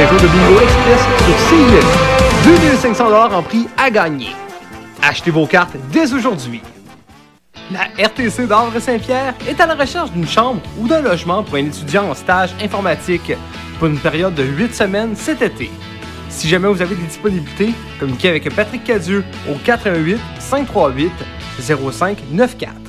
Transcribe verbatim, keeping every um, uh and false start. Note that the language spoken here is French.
jeu de Bingo Express sur C I L. deux mille cinq cents dollars en prix à gagner. Achetez vos cartes dès aujourd'hui. La R T C d'André Saint-Pierre est à la recherche d'une chambre ou d'un logement pour un étudiant en stage informatique pour une période de huit semaines cet été. Si jamais vous avez des disponibilités, communiquez avec Patrick Cadieux au quatre un huit, cinq trois huit, zéro cinq neuf quatre.